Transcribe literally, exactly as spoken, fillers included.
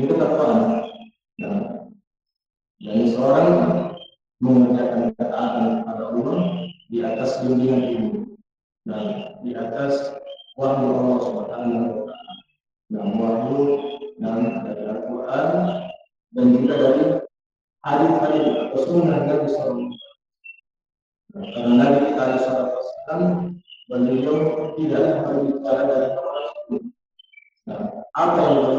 itu ketakwaan. Nah, dan seorang mengerjakan ketaatan kepada Allah di atas bimbingan ilmu, nah di atas wahyu Allah Subhanahu wa Ta'ala, nah wahyu dan dari Al-Quran dan juga dari hadis-hadis atau sunnah Nabi Sallallahu Alaihi Wasallam. Nah, karena Nabi kita Sallallahu Alaihi Wasallam beliau tidak berbicara dari Al-Quran. Nah, apa yang